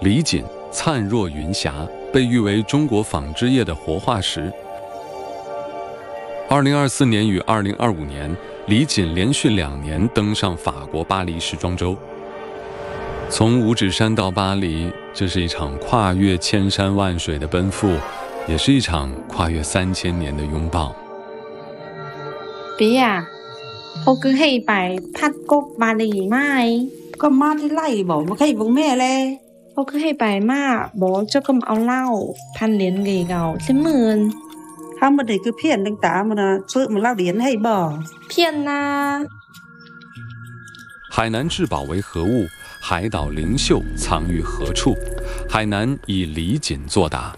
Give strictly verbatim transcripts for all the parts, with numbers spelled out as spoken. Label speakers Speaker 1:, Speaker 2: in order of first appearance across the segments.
Speaker 1: 李锦灿若云霞，被誉为中国纺织业的活化石。二零二四年与二零二五年，李锦连续两年登上法国巴黎时装周。从五指山到巴黎，这是一场跨越千山万水的奔赴，也是一場跨越三千年的擁抱。
Speaker 2: พี่อะเขาคือให้ไปพัดกบบาหลีไหม
Speaker 3: ก็มาที่ไล่บอกมาให้วงแม่เลย
Speaker 2: เขาคือให้ไปมาบอกเจ้าก็เอาเหล้าพันเหรียญกี่เก่าสิหมื่น
Speaker 3: 他们得个骗等打们呢，ซื้อมาเล่าเหรียญให้บ่
Speaker 2: 骗呐
Speaker 1: 海南至宝为何物？海岛灵秀藏于何处？海南以李锦作答。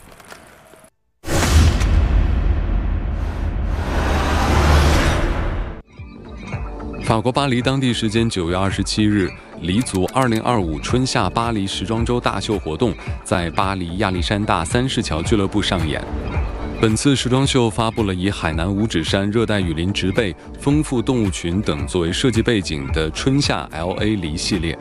Speaker 1: 法国巴黎当地时间九月二十七日，黎族二零二五春夏巴黎时装周大秀活动在巴黎亚历山大三世桥俱乐部上演。本次时装秀发布了以海南五指山热带雨林植被、丰富动物群等作为设计背景的春夏 L A 梨系列。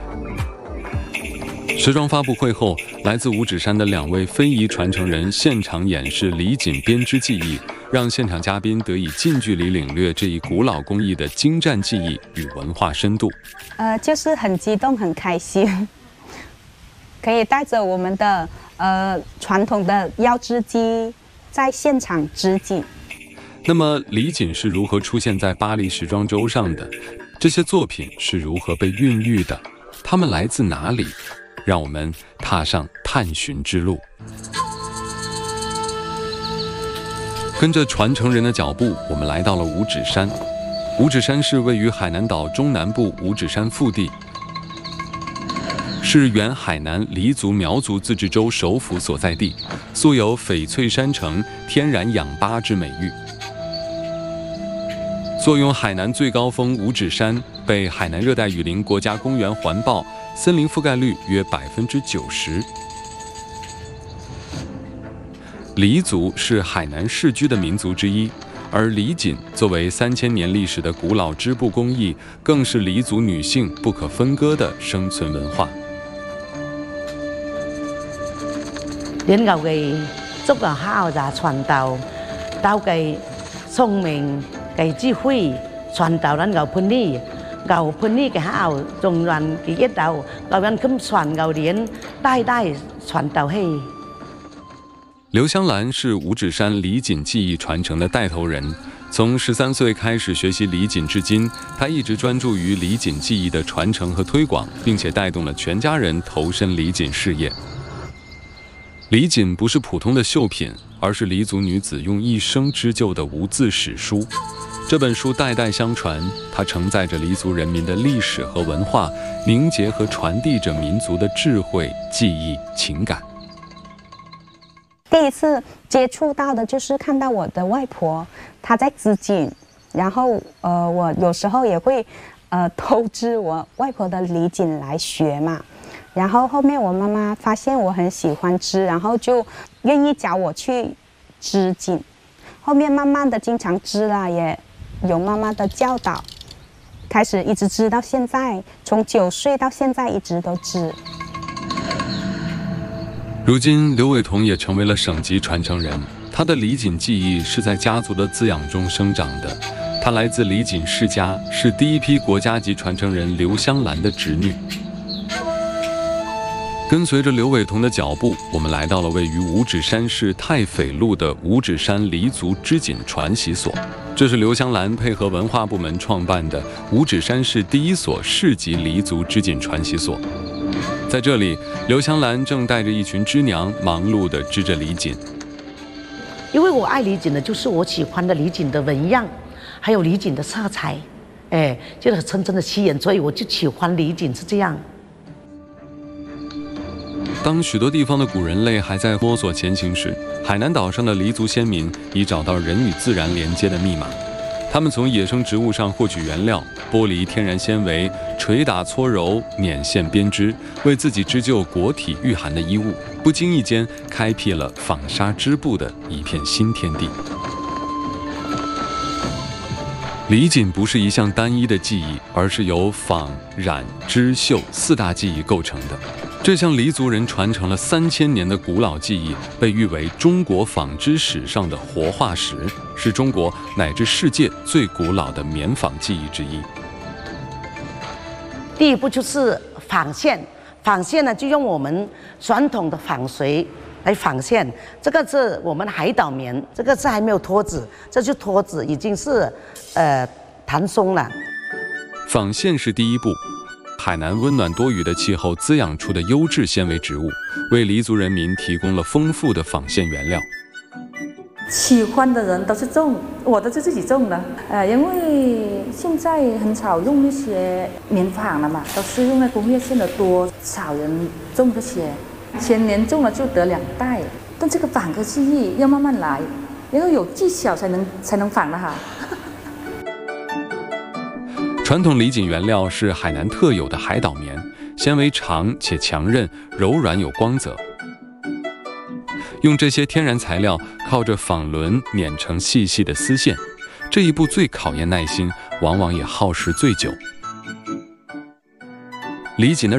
Speaker 1: 时装发布会后，来自五指山的两位非遗传承人现场演示李锦编织技艺，让现场嘉宾得以近距离领略这一古老工艺的精湛技艺与文化深度。
Speaker 4: 呃，就是很激动、很开心，可以带着我们的呃传统的腰织机在现场织锦。
Speaker 1: 那么，李锦是如何出现在巴黎时装周上的？这些作品是如何被孕育的？它们来自哪里？让我们踏上探寻之路。跟着传承人的脚步，我们来到了五指山。五指山是位于海南岛中南部五指山腹地，是原海南黎族苗族自治州首府所在地，素有翡翠山城、天然氧吧之美誉。坐拥海南最高峰五指山，被海南热带雨林国家公园环抱，森林覆盖率约百分之九十。黎族是海南世居的民族之一，而李锦作为三千年历史的古老织布工艺，更是黎族女性不可分割的生存文化。
Speaker 3: 年舊嘅足球校就傳導，到嘅聰明嘅智慧傳導咱舊พื้นที่舊พื้นที่嘅校中原嘅一道舊人咁傳舊年代代傳導ให้。
Speaker 1: 劉香蘭是五指山李锦技艺传承的带头人，从十三岁开始学习李锦至今，她一直专注于李锦技艺的传承和推广，并且带动了全家人投身李锦事业。李锦不是普通的绣品，而是黎族女子用一生织就的无字史书。这本书代代相传，它承载着黎族人民的历史和文化，凝结和传递着民族的智慧、技艺、情感。
Speaker 4: 第一次接触到的就是看到我的外婆她在织锦，然后呃我有时候也会呃偷织我外婆的李锦来学嘛，然后后面我妈妈发现我很喜欢织，然后就愿意教我去织锦，后面慢慢的经常织啦，也有妈妈的教导，开始一直织到现在，从九岁到现在一直都织。
Speaker 1: 如今，刘伟彤也成为了省级传承人。他的李锦技艺是在家族的滋养中生长的。他来自李锦世家，是第一批国家级传承人刘香兰的侄女。跟随着刘伟彤的脚步，我们来到了位于五指山市太斐路的五指山黎族织锦传习所。这是刘香兰配合文化部门创办的五指山市第一所市级黎族织锦传习所。在这里，刘香兰正带着一群织娘忙碌地织着李锦。
Speaker 3: 因为我爱李锦的，就是我喜欢的李锦的纹样，还有李锦的色彩，哎，就是真正的吸引，所以我就喜欢李锦是这样。
Speaker 1: 当许多地方的古人类还在摸索前行时，海南岛上的黎族先民已找到人与自然连接的密码。他们从野生植物上获取原料，剥离天然纤维，捶打搓揉，捻线编织，为自己织就裹体御寒的衣物，不经意间开辟了纺纱织布的一片新天地。李锦不是一项单一的技艺，而是由纺、染、织、绣四大技艺构成的。 这项黎族人传承了三千年的古老技艺，被誉为中国纺织史上的活化石，是中国乃至世界最古老的棉纺技艺之一。
Speaker 3: 第一步就是纺线，纺线呢就用我们传统的纺锤来纺线。这个是我们海岛棉，这个是还没有脱脂，这就脱脂已经是呃弹松了。
Speaker 1: 纺线是第一步。海南温暖多雨的气候滋养出的优质纤维植物，为黎族人民提供了丰富的纺线原料。
Speaker 5: 喜欢的人都是种，我都是自己种的。呃，因为现在很少用那些棉纺了嘛，都是用那工业线的多，少人种这些。前年种了就得两袋，但这个纺个技艺要慢慢来，要有技巧才能才能纺的哈。
Speaker 1: 传统李锦原料是海南特有的海岛棉，纤维长且强韧，柔软有光泽。用这些天然材料，靠着纺轮碾成细细的丝线，这一步最考验耐心，往往也耗时最久。李锦的